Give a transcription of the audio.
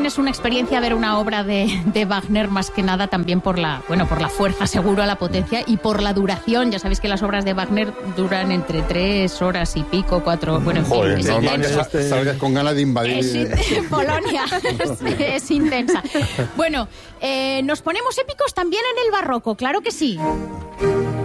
también es una experiencia ver una obra de Wagner, más que nada también por la fuerza, seguro, la potencia y por la duración. Ya sabéis que las obras de Wagner duran entre 3 horas y pico, 4, bueno, en fin. Joder, Es normal que intenso. salgas con ganas de invadir. Polonia es intensa. Bueno, nos ponemos épicos también en el barroco, claro que sí.